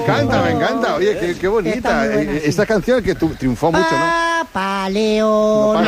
Me encanta. Oye, qué bonita. Esta canción que triunfó mucho, ¿no? Papa León,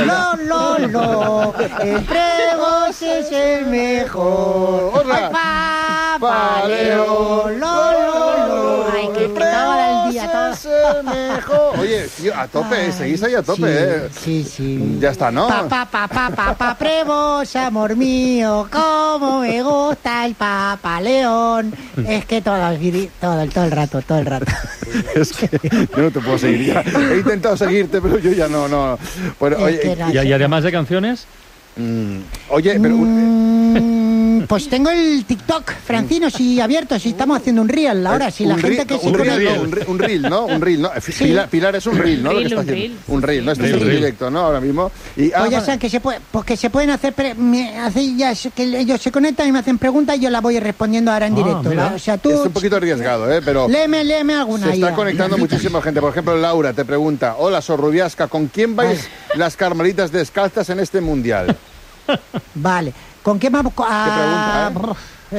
lo. Entre vos es el mejor. Papa León, lo. Ay, que estaba el día todo. Mejor. Oye, tío, a tope, seguís ahí a tope, Sí. Ya está, ¿no? Papa Prevos, amor mío, cómo me gusta el Papa León. Es que todo el rato. Es que yo no te puedo seguir ya. He intentado seguirte, pero yo ya no. Bueno, oye, y además de canciones... Oye, pero... pues tengo el TikTok, Francino, si abierto, si estamos haciendo un reel ahora, si la gente que se conecta... Un reel, ¿no? Sí. Pilar es un reel, ¿no? Un reel, ¿no? Este es un directo, ¿no? Ahora mismo. Y, pues ya saben que se pueden hacer ya que ellos se conectan y me hacen preguntas y yo las voy respondiendo ahora en directo. O sea, tú... Es un poquito arriesgado, pero... Léeme alguna. Se está conectando muchísima gente. Por ejemplo, Laura te pregunta: hola, Sorrubiasca, ¿con quién vais las carmelitas descalzas en este mundial? Vale. ¿Con qué vamos? ¿Qué pregunta,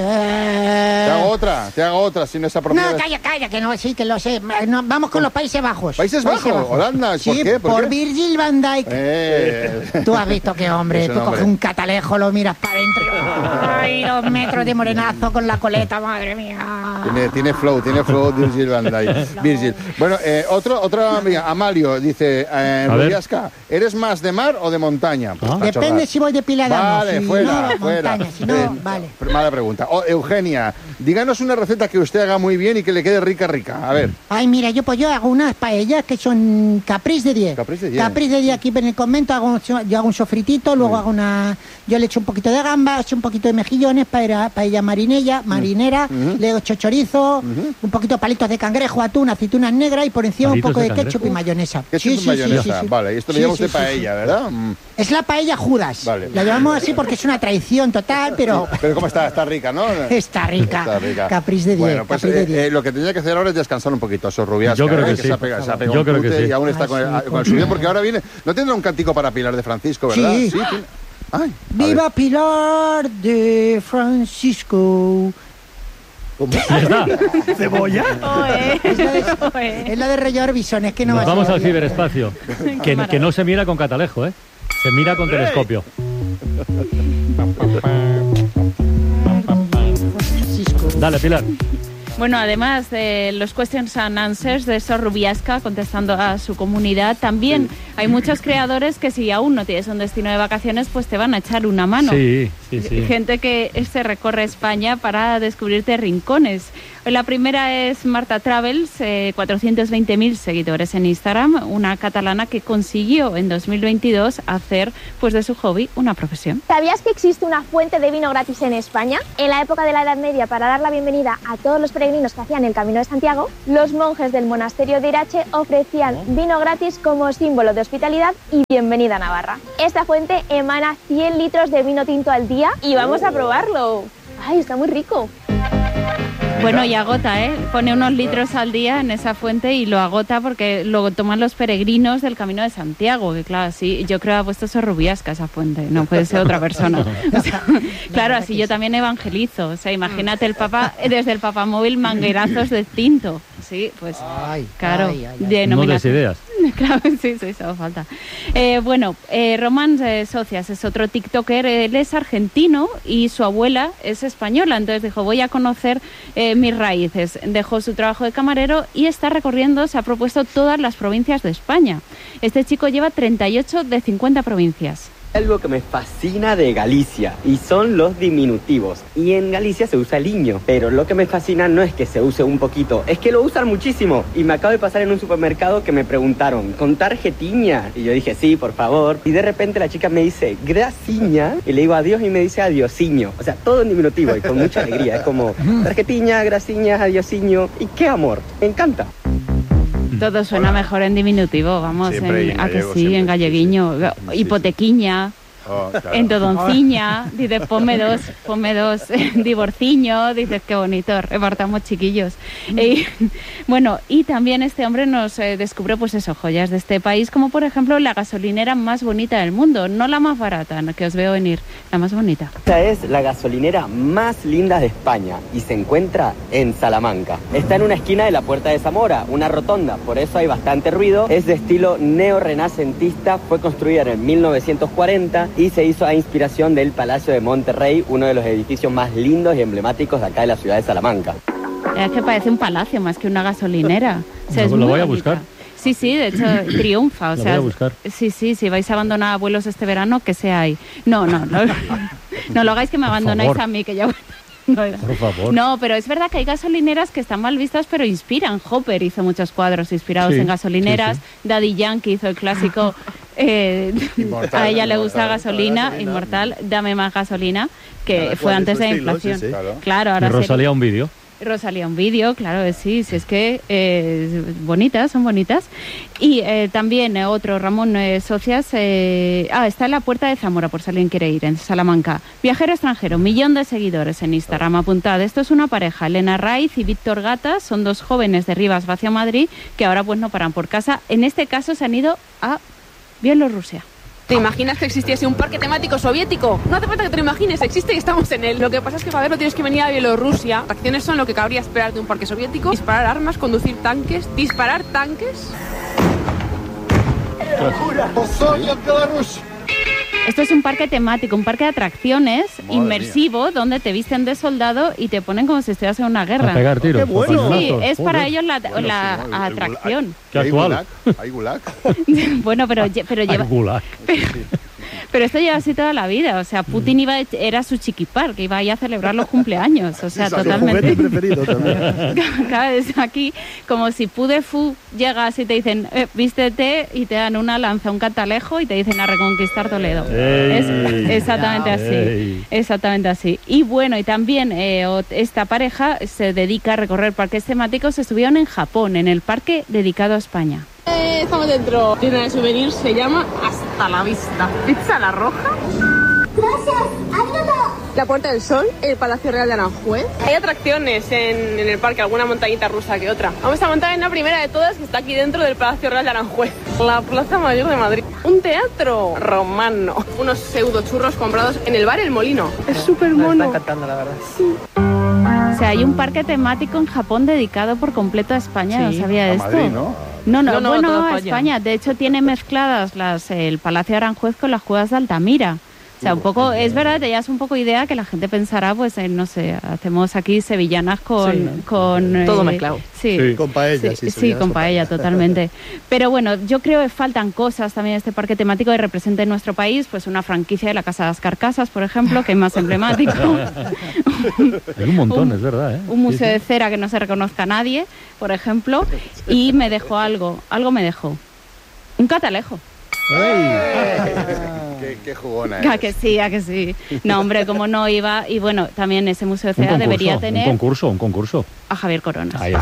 Te hago otra, si no es apropiado. No, calla, que no, sí, que lo sé. No, vamos con los Países Bajos. ¿Países Bajos? Holanda, sí, ¿por qué? ¿Por Virgil van Dijk. Tú has visto qué hombre. Tú coges un catalejo, lo miras para adentro. Ay, 2 metros de morenazo con la coleta, madre mía. Tiene flow Virgil van Dijk. Virgil. Bueno, otra amiga, Amalio, dice, Rubiasca, ¿eres más de mar o de montaña? Pues depende si voy depilada. Vale, si fuera. Montaña, si no, vale. Mala pregunta. Eugenia, díganos una receta que usted haga muy bien y que le quede rica. A ver. Ay, mira, yo hago unas paellas que son Caprice de 10. Caprice de 10 aquí en el convento, yo hago un sofritito, luego hago yo le echo un poquito de gambas, un poquito de mejillones, paella marinera, le echo chorizo, un poquito de palitos de cangrejo, atún, aceitunas negras y por encima un poco de ketchup y mayonesa. Ketchup y mayonesa, vale. Y esto le llama usted paella, ¿verdad? Es la paella Judas. Vale. La llamamos así porque es una traición total, pero... Pero ¿cómo está? Está rica, ¿no? Está rica. Caprice de 10. Bueno, pues lo que tenía que hacer ahora es descansar un poquito, Sorrubiasca. Yo creo que sí. Se ha pegado un tute y aún está con el subido, porque ahora viene... ¿No tendrá un cántico para Pilar de Francisco, verdad? Sí. Ay, ¡Viva Pilar de Francisco! ¿Cebolla? Es la de Rey Orbison, es que no... Nos vamos al ciberespacio. que no se mira con catalejo, se mira con telescopio. Dale, Pilar. Bueno, además de los questions and answers de Sorrubiasca contestando a su comunidad, también hay muchos creadores que si aún no tienes un destino de vacaciones, pues te van a echar una mano. Sí. Gente que se recorre España para descubrirte rincones. La primera es Marta Travels, 420.000 seguidores en Instagram, una catalana que consiguió en 2022 hacer pues de su hobby una profesión. ¿Sabías que existe una fuente de vino gratis en España? En la época de la Edad Media, para dar la bienvenida a todos los peregrinos que hacían el Camino de Santiago, los monjes del monasterio de Irache ofrecían vino gratis como símbolo de hospitalidad y bienvenida a Navarra. Esta fuente emana 100 litros de vino tinto al día y vamos a probarlo. ¡Ay, está muy rico! Bueno, y agota, pone unos litros al día en esa fuente y lo agota porque lo toman los peregrinos del Camino de Santiago, que claro, así yo creo que ha puesto Sorrubiasca esa fuente, no puede ser otra persona. O sea, claro, así yo también evangelizo, o sea, imagínate el Papa, desde el papamóvil manguerazos de tinto, sí, pues claro, no des ideas. Claro, sí, eso falta. Román Socias es otro tiktoker, él es argentino y su abuela es española, entonces dijo, voy a conocer mis raíces. Dejó su trabajo de camarero y está recorriendo, se ha propuesto todas las provincias de España. Este chico lleva 38 de 50 provincias. Algo que me fascina de Galicia y son los diminutivos. Y en Galicia se usa el iño, pero lo que me fascina no es que se use un poquito, es que lo usan muchísimo. Y me acabo de pasar en un supermercado que me preguntaron, ¿con tarjetiña? Y yo dije, sí, por favor. Y de repente la chica me dice, grasiña, y le digo adiós y me dice adiosiño. O sea, todo en diminutivo y con mucha alegría. Es como, tarjetiña, grasiña, adiosiño. Y qué amor, me encanta. Todo suena mejor en diminutivo, vamos, siempre a que sí, en galleguiño, hipotequiña. en Todonciña, dices, ponme dos divorciños, dices, qué bonito, repartamos chiquillos. Bueno, y también este hombre nos descubrió, pues eso, joyas de este país, como por ejemplo la gasolinera más bonita del mundo, no la más barata, que os veo venir, la más bonita. Esta es la gasolinera más linda de España y se encuentra en Salamanca. Está en una esquina de la Puerta de Zamora, una rotonda, por eso hay bastante ruido. Es de estilo neorrenacentista, fue construida en 1940 y se hizo a inspiración del Palacio de Monterrey, uno de los edificios más lindos y emblemáticos de acá de la ciudad de Salamanca. Es que parece un palacio más que una gasolinera. O sea, lo voy a buscar. Sí, de hecho, triunfa. O sea, lo voy a buscar. Sí, si vais a abandonar abuelos este verano, que sea ahí. No lo hagáis, que me abandonáis a mí, que ya... Por favor. No, pero es verdad que hay gasolineras que están mal vistas, pero inspiran. Hopper hizo muchos cuadros inspirados en gasolineras. Sí. Daddy Yankee hizo el clásico Inmortal, a ella le gusta gasolina, Inmortal, dame más gasolina, que fue antes de la inflación. Sí. Claro, ahora Rosalía un vídeo. Rosalía un vídeo, claro, sí, es que son bonitas. Y también otro, Ramón Socias, está en la Puerta de Zamora, por si alguien quiere ir, en Salamanca. Viajero extranjero, 1 millón de seguidores en Instagram, apuntad. Esto es una pareja, Elena Raiz y Víctor Gatas, son 2 jóvenes de Rivas hacia Madrid, que ahora pues no paran por casa. En este caso se han ido a Bielorrusia. ¿Te imaginas que existiese un parque temático soviético? No hace falta que te lo imagines, existe y estamos en él. Lo que pasa es que para verlo tienes que venir a Bielorrusia. Las acciones son lo que cabría esperar de un parque soviético: disparar armas, conducir tanques, disparar tanques. Esto es un parque temático, un parque de atracciones inmersivo, donde te visten de soldado y te ponen como si estuvieras en una guerra. A pegar tiros. ¡Qué bueno! Sí, es para ellos la atracción. Qué actual. ¿Hay gulag? Bueno, pero lleva... gulag. Pero esto lleva así toda la vida, o sea, Putin era su chiquipar, que iba ahí a celebrar los cumpleaños, o sea, totalmente. Su juguete preferido también. Cada vez aquí, como si Pudefu llegas y te dicen, vístete, y te dan una lanza, un catalejo, y te dicen a reconquistar Toledo. Es exactamente así, exactamente así. Y bueno, y también esta pareja se dedica a recorrer parques temáticos. Estuvieron en Japón, en el parque dedicado a España. Estamos dentro. Tienda de souvenirs, se llama Hasta la Vista. Pizza La Roja. Gracias, arigato. La Puerta del Sol, el Palacio Real de Aranjuez. Hay atracciones en el parque, alguna montañita rusa que otra. Vamos a montar en la primera de todas, que está aquí dentro del Palacio Real de Aranjuez. La Plaza Mayor de Madrid. Un teatro romano. Unos pseudo churros comprados en el bar El Molino. Es súper mono. Me está encantando, la verdad. Sí. O sea, hay un parque temático en Japón dedicado por completo a España, sí, no sabía de esto. Madrid, ¿no? No, a España. De hecho, tiene mezcladas el Palacio de Aranjuez con las cuevas de Altamira. O sea, un poco, es verdad, te das un poco idea que la gente pensará, pues, no sé, hacemos aquí sevillanas con todo mezclado. Sí, con paella. Sí, con paella, totalmente. Pero bueno, yo creo que faltan cosas también en este parque temático que represente en nuestro país, pues una franquicia de la Casa de las Carcasas, por ejemplo, que es más emblemático. Hay un montón, es verdad, ¿eh? Un museo de cera que no se reconozca a nadie, por ejemplo, y me dejó algo me dejó. Un catalejo. Qué jugona ¿A que sí? No, hombre, como no iba. Y bueno, también ese museo de cera debería tener... Un concurso. A Javier Coronas. Ahí.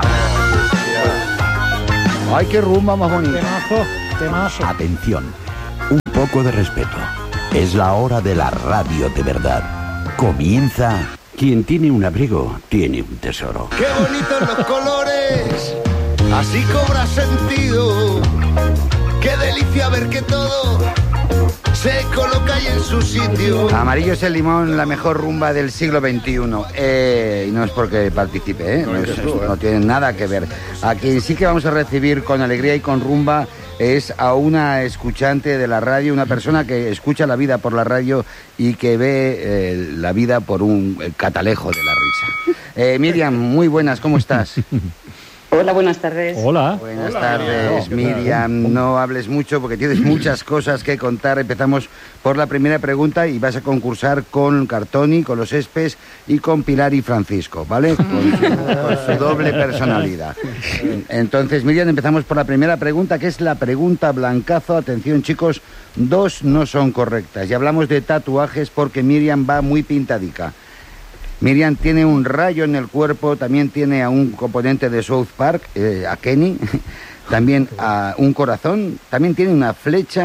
Ay, qué rumba más bonita. Temazo. Atención, un poco de respeto. Es la hora de la radio de verdad. Comienza... Quien tiene un abrigo, tiene un tesoro. ¡Qué bonitos los colores! Así cobra sentido. ¡Qué delicia ver que todo se coloca ahí en su sitio! Amarillo es el limón, la mejor rumba del siglo XXI. Y no es porque participe, no tiene nada que ver. A quien sí que vamos a recibir con alegría y con rumba es a una escuchante de la radio, una persona que escucha la vida por la radio y que ve la vida por un catalejo de la risa. Miriam, muy buenas, ¿cómo estás? Hola, buenas tardes. Hola. Buenas tardes, Miriam. No hables mucho porque tienes muchas cosas que contar. Empezamos por la primera pregunta y vas a concursar con Cartoni, con los Espes y con Pilar y Francisco, ¿vale? Con su doble personalidad. Entonces, Miriam, empezamos por la primera pregunta, que es la pregunta blancazo. Atención, chicos, 2 no son correctas. Y hablamos de tatuajes porque Miriam va muy pintadica. Miriam tiene un rayo en el cuerpo, también tiene a un componente de South Park, a Kenny, también a un corazón, también tiene una flecha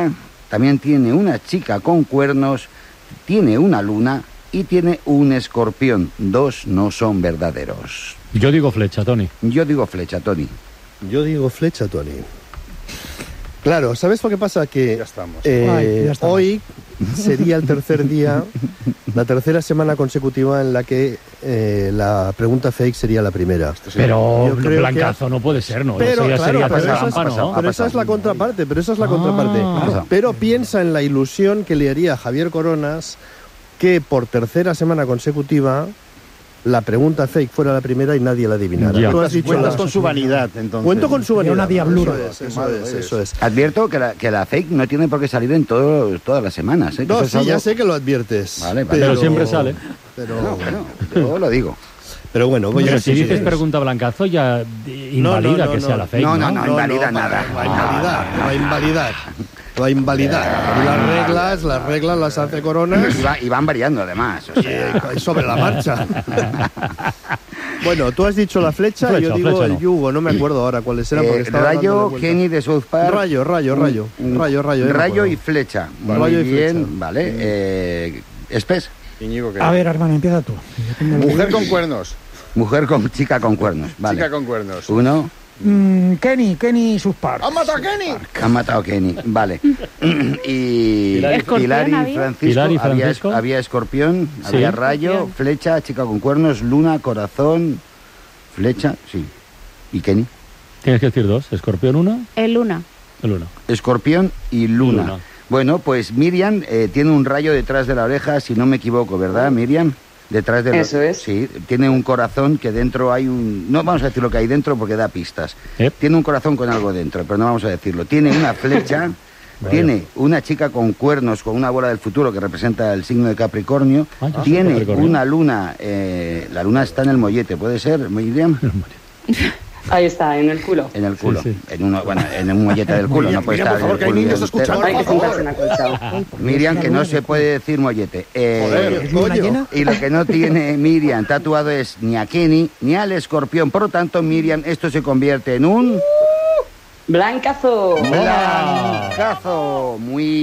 también tiene una chica con cuernos, tiene una luna y tiene un escorpión. 2 no son verdaderos. Yo digo flecha, Tony. Yo digo flecha, Tony. Yo digo flecha, Tony. Claro, ¿sabes lo que pasa? Que ya estamos. Hoy sería el tercer día, la tercera semana consecutiva en la que la pregunta fake sería la primera. Pero blancazo no puede ser, ¿no? Pero eso ya claro, sería pero trampa, ¿no? pero esa es la contraparte, Pero piensa en la ilusión que le haría a Javier Coronas que por tercera semana consecutiva la pregunta fake fuera la primera y nadie la adivinara. Tú has dicho cuentas con su vanidad, entonces. Cuento con su vanidad. Una diablura. Eso es. Advierto que la fake no tiene por qué salir en todas las semanas. No, sí, ya sé que lo adviertes. Vale. Pero siempre sale. No, bueno, yo lo digo. Pero bueno, pero si dices pregunta blancazo ya invalida que sea la fake. No invalida nada. No va a invalidar. Las reglas las hace Coronas. Y van variando además. O sea. Sobre la marcha. Bueno, tú has dicho la flecha y yo digo el yugo. No me acuerdo ahora cuáles eran. Rayo, Kenny de South Park. Rayo y flecha. Muy bien, vale. Espes. A ver, hermano, empieza tú. Mujer con cuernos. Chica con cuernos, vale. Chica con cuernos. 1. Kenny South Park. ¡Han matado a Kenny! Han matado a Kenny, vale. Y Pilar y Francisco. Había escorpión, sí. Había rayo, flecha, chica con cuernos, luna, corazón, flecha, sí. ¿Y Kenny? Tienes que decir 2. ¿Escorpión 1? El luna. Escorpión y luna. Bueno, pues Miriam tiene un rayo detrás de la oreja, si no me equivoco, ¿verdad, Miriam? Detrás de Eso es. Sí, tiene un corazón que dentro hay un... No vamos a decir lo que hay dentro porque da pistas. Tiene un corazón con algo dentro, pero no vamos a decirlo. Tiene una flecha, tiene una chica con cuernos, con una bola del futuro que representa el signo de Capricornio. Tiene Capricornio. una luna, la luna está en el mollete, ¿puede ser, Miriam? Ahí está, en el culo. En el culo. Sí. En un mollete del culo, no puede estar en el culo. Hay que sentarse en acolchado. Miriam, que no se puede decir mollete. Y lo que no tiene Miriam tatuado es ni a Kenny ni al escorpión. Por lo tanto, Miriam, esto se convierte en un... ¡Blancazo! ¡Blancazo! Muy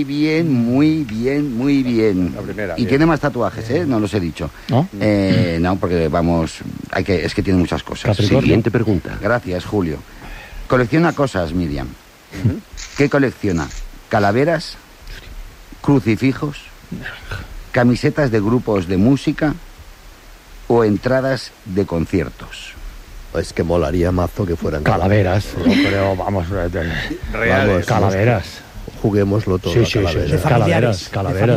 bien. La primera. Y tiene más tatuajes, no los he dicho. ¿No? No, porque vamos... es que tiene muchas cosas. Siguiente pregunta. Gracias, Julio. Colecciona cosas, Miriam. ¿Qué colecciona? ¿Calaveras? ¿Crucifijos? ¿Camisetas de grupos de música? ¿O entradas de conciertos? Es que molaría mazo que fueran calaveras. Pero vamos, reales. Calaveras. Juguémoslo todo. Sí. Calaveras.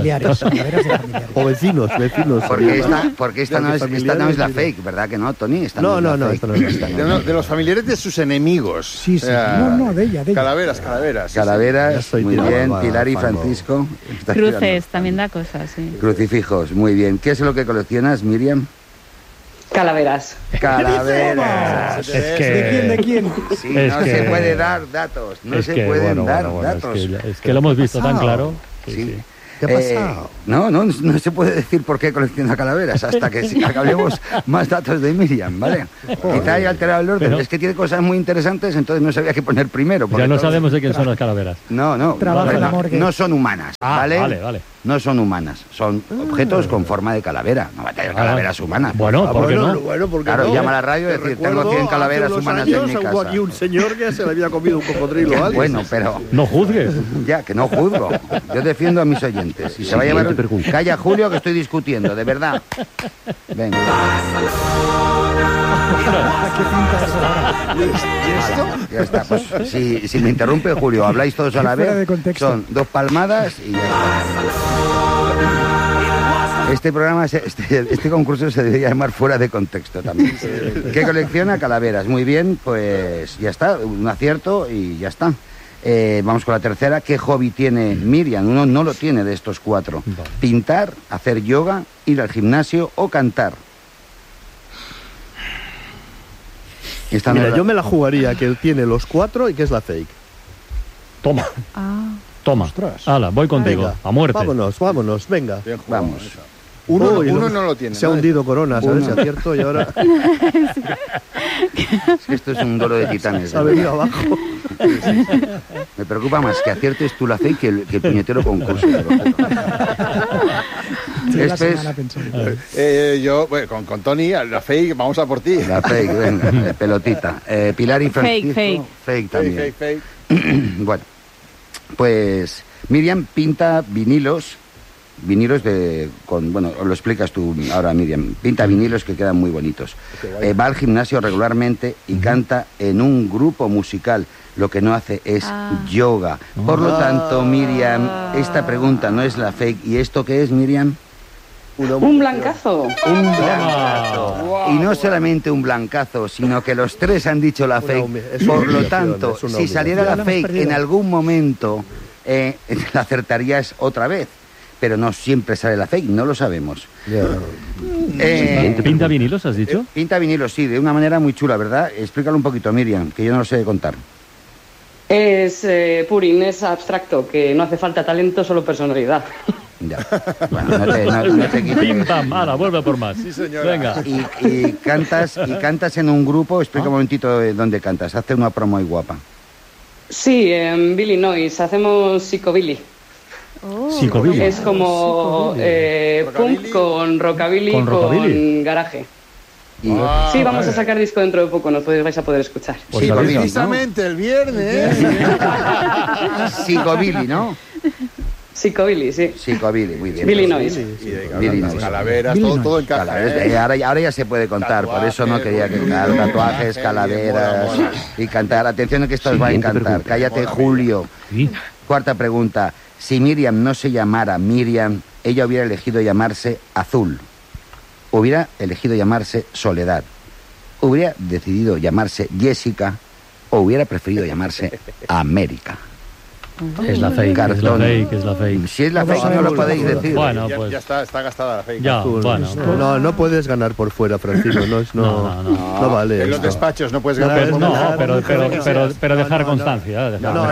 O vecinos. Porque esta no es la fake, ¿verdad que no, Tony? Esta no, esta no es la fake. De los familiares de sus enemigos. Sí. No, de ella. Calaveras. Calaveras, muy bien. Pilar y Francisco. Cruces, también da cosas, sí. Crucifijos, muy bien. ¿Qué es lo que coleccionas, Miriam? Calaveras. Calaveras. ¿De quién? Sí, se puede dar datos. Datos. Es que lo hemos visto tan claro. Sí. ¿Qué ha pasado? No se puede decir por qué colecciona calaveras hasta que acabemos más datos de Miriam, ¿vale? Quizá haya alterado el orden. Pero es que tiene cosas muy interesantes, entonces no sabía qué poner primero. Ya no sabemos de quién son las calaveras. No son humanas, ¿vale? Vale. No son humanas, son objetos con forma de calavera. No va a tener calaveras humanas. Bueno, ¿por qué no? Claro, llama a la radio y decir, tengo 100 calaveras humanas en mi casa. Hubo aquí un señor que se le había comido un cocodrilo a alguien. Bueno, pero... No juzgues. Ya, que no juzgo. Yo defiendo a mis oyentes. Y se va a llevar... Calla, Julio, que estoy discutiendo, de verdad. Venga. ¿Y esto? Ya está. Pues, si me interrumpe, Julio, habláis todos a la vez. Son 2 palmadas y ya está. Este programa, este concurso se debería llamar Fuera de Contexto también. ¿Qué colecciona? Calaveras. Muy bien, pues ya está. Un acierto y ya está. Vamos con la tercera. ¿Qué hobby tiene Miriam? Uno no lo tiene de estos 4. Pintar, hacer yoga, ir al gimnasio o cantar. Mira, yo me la jugaría que él tiene los 4 y que es la fake. Toma. Hala, voy contigo. Venga, a muerte. Vámonos, venga. Vamos. Uno no lo tiene. Se ha hundido Corona, ¿sabes? Se ha abierto y ahora... Es que esto es un duelo de titanes. Se ha venido abajo. Me preocupa más que aciertes tú la fake que el puñetero concurso. Yo, bueno, con Tony, la fake, vamos a por ti. La fake, venga, pelotita. Pilar y Francisco. Fake también. Fake. Bueno, pues Miriam pinta vinilos bueno, lo explicas tú ahora, Miriam. Pinta vinilos que quedan muy bonitos. Va al gimnasio regularmente y canta en un grupo musical. Lo que no hace es yoga. Por lo tanto, Miriam, esta pregunta no es la fake. ¿Y esto qué es, Miriam? Un blancazo. Un blancazo. Wow. Y no solamente un blancazo, sino que los tres han dicho la fake. Por lo tanto, si saliera la fake en algún momento, la acertarías otra vez. Pero no siempre sale la fake, no lo sabemos. ¿Pinta vinilos, has dicho? Pinta vinilos, sí, de una manera muy chula, ¿verdad? Explícalo un poquito, Miriam, que yo no lo sé contar. Es Purín, es abstracto, que no hace falta talento, solo personalidad. Ya. Bueno, no te quites. Pim, pam, ala, vuelve por más. Sí, señora. Venga. Y cantas en un grupo. Explica un momentito dónde cantas. Hazte una promo muy guapa. Sí, en Illinois hacemos psicobilly. Psicobilly. Es como punk con rockabilly, con garaje. Sí, vamos a sacar disco dentro de poco, vais a poder escuchar. Pues sí, precisamente, ¿no? El viernes. Psicobilly, ¿no? Psicobilly, sí. Psicobilly, muy bien. Illinois. Calaveras, todo encaja. Ahora ya se puede contar, tatuajes, por eso no quería que tatuajes, calaveras y cantar. Atención que esto os va a encantar. Cállate, Julio. ¿Sí? Cuarta pregunta. Si Miriam no se llamara Miriam, ella hubiera elegido llamarse Azul. Hubiera elegido llamarse Soledad. Hubiera decidido llamarse Jessica o hubiera preferido llamarse América. Es la fake, es la fake. Si es la fake, no lo podéis decir. Bueno, pues ya está gastada la fake. Ya, bueno. No puedes ganar por fuera, Francisco. No vale. En los despachos no puedes ganar por fuera. Pero dejar constancia.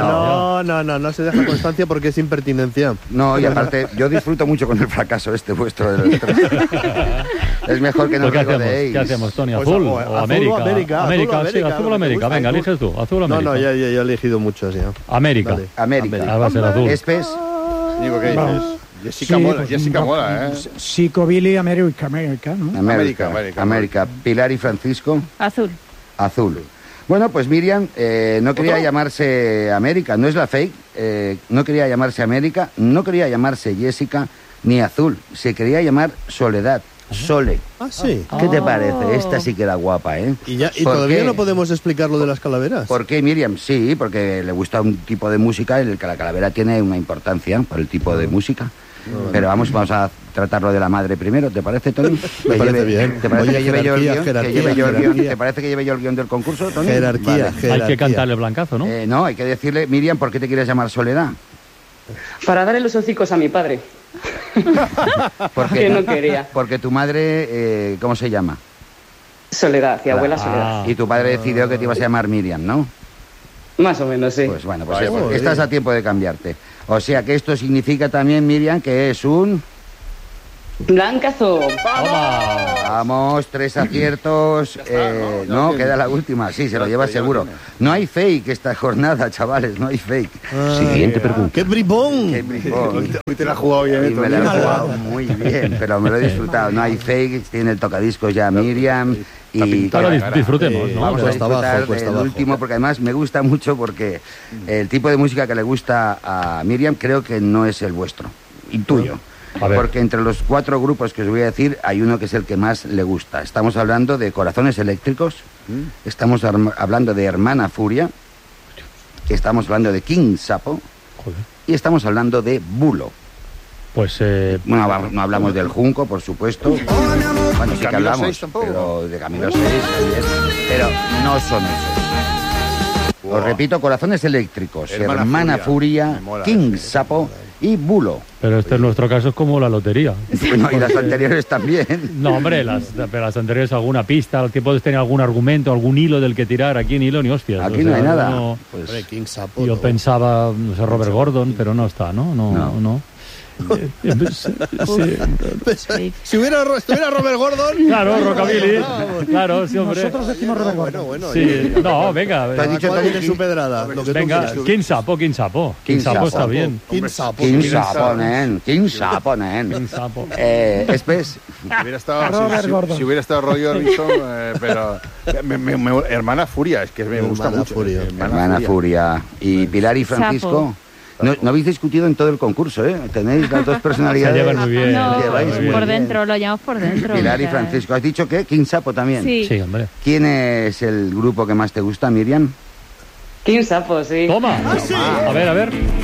No se deja constancia porque es impertinencia. No, y aparte, yo disfruto mucho con el fracaso vuestro de los tres. Es mejor que no regodeéis. ¿Qué hacemos, Tony? ¿Azul o América? Azul o América. Venga, eliges tú. ¿Azul o América? No, ya he elegido muchas ya. América. Va a ser azul. Espes. Digo que Jessica mola, ¿eh? Psicobilly, América, ¿no? América. Pilar y Francisco. Azul. Bueno, pues Miriam no quería llamarse América, no es la fake. No quería llamarse América, no quería llamarse Jessica ni Azul. Se quería llamar Soledad. Sole. Ah, sí. ¿Qué te parece? Esta sí queda guapa, ¿eh? ¿Y todavía no podemos explicar lo de las calaveras? ¿Por qué, Miriam? Sí, porque le gusta un tipo de música en el que la calavera tiene una importancia por el tipo de música. Pero vamos a tratarlo de la madre primero, ¿te parece, Tony? Me parece bien. ¿Te parece que lleve yo el guión? ¿Te parece que lleve yo el guión del concurso, Tony? Jerarquía. Hay que cantarle blancazo, ¿no? No, hay que decirle, Miriam, ¿por qué te quieres llamar Soledad? Para darle los hocicos a mi padre. Que no quería. Porque tu madre, ¿cómo se llama? Soledad, y abuela Soledad. Y tu padre decidió que te ibas a llamar Miriam, ¿no? Más o menos, sí. Pues bueno, estás a tiempo de cambiarte. O sea que esto significa también, Miriam, que es un... Blancazo. Vamos, 3 aciertos. No, queda la última. Sí, se lo lleva seguro. No hay fake esta jornada, chavales, no hay fake. Siguiente pregunta. ¡Qué bribón! Hoy te la has jugado bien. Me la he jugado muy bien, pero me lo he disfrutado. No hay fake, tiene el tocadiscos ya Miriam. Y ahora disfrutemos, ¿no? Vamos a disfrutar del último, porque además me gusta mucho porque el tipo de música que le gusta a Miriam creo que no es el vuestro, intuyo. Porque entre los 4 grupos que os voy a decir hay uno que es el que más le gusta. Estamos hablando de Corazones Eléctricos, estamos hablando de Hermana Furia, estamos hablando de King Sapo y estamos hablando de Bulo. Pues bueno, no hablamos del Junco, por supuesto. Bueno, sí que hablamos, pero de Camilo 6, pero no son esos. Os repito, Corazones Eléctricos, Hermana Furia, King Sapo y Bulo. Pero este en nuestro caso es como la lotería. Bueno, y las anteriores también. No, hombre, pero las anteriores alguna pista, el que puedes tener algún argumento, algún hilo del que tirar. Aquí ni hilo ni hostias. Aquí no hay nada. No, pues, King Sapo, yo pensaba, no sé, Robert Gordon, pero no está, ¿no? No. Si estuviera Robert Gordon... Claro, Rockabilly. Claro, sí, hombre. Nosotros decimos Robert Gordon. Bueno, sí. No, venga. Te has dicho tiene su pedrada. Venga, King Sapo. King Sapo está bien. King Sapo, nen. Espes. Si hubiera estado Roy Orbison, pero... Hermana Furia, es que me gusta mucho. Hermana Furia. ¿Y Pilar y Francisco? No habéis discutido en todo el concurso, ¿eh? Tenéis las dos personalidades. Se llevan muy bien. No, por dentro, lo llamamos por dentro. Pilar y Francisco. ¿Has dicho qué? King Sapo también. Sí, hombre. ¿Quién es el grupo que más te gusta, Miriam? King Sapo, sí. Toma. A ver.